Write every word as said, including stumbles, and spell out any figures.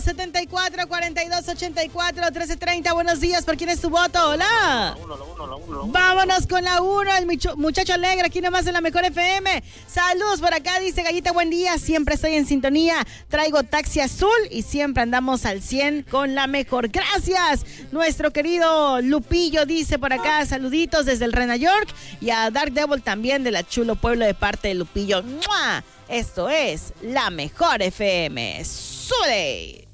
setenta y cuatro, cuarenta y dos, ochenta y cuatro, trece treinta. Buenos días, ¿por quién es tu voto? Hola. La uno, la uno, la uno, la uno. Vámonos con la uno, el mucho- muchacho alegre, aquí nomás en la Mejor F M. Saludos por acá, dice Gallita, buen día, siempre estoy en sintonía. Traigo taxi azul y siempre andamos al cien con la mejor. Gracias, nuestro querido Lupillo dice por acá, saluditos desde el Rena York y a Dark Devil también de la Chulo Pueblo de parte de Lupillo. ¡Mua! Esto es la Mejor F M. ¡Sule!